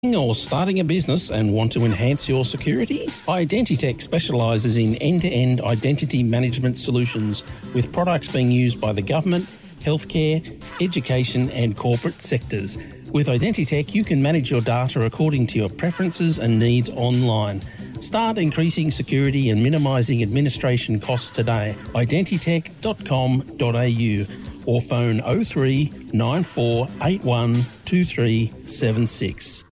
Or starting a business and want to enhance your security? Identitech specialises in end-to-end identity management solutions with products being used by the government, healthcare, education and corporate sectors. With Identitech, you can manage your data according to your preferences and needs online. Start increasing security and minimising administration costs today. Identitech.com.au or phone 03 9481 2376.